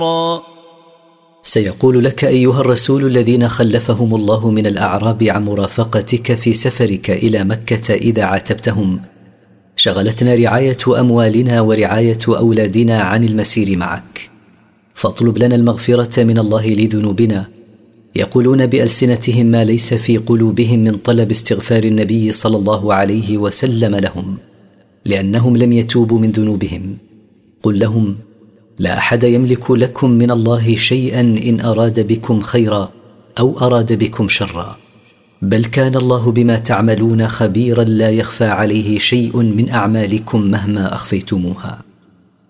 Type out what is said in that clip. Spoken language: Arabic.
سيقول لك أيها الرسول الذين خلفهم الله من الأعراب عن مرافقتك في سفرك إلى مكة إذا عاتبتهم: شغلتنا رعاية أموالنا ورعاية أولادنا عن المسير معك، فاطلب لنا المغفرة من الله لذنوبنا. يقولون بألسنتهم ما ليس في قلوبهم من طلب استغفار النبي صلى الله عليه وسلم لهم، لأنهم لم يتوبوا من ذنوبهم. قل لهم: لا أحد يملك لكم من الله شيئا إن أراد بكم خيرا أو أراد بكم شرا، بل كان الله بما تعملون خبيرا لا يخفى عليه شيء من أعمالكم مهما أخفيتموها.